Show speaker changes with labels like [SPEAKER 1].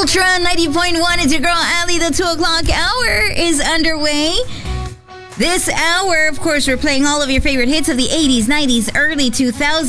[SPEAKER 1] Ultra 90.1. It's your girl, Ali. The 2 o'clock hour is underway. This hour, of course, we're playing all of your favorite hits of the 80s, 90s, early 2000s.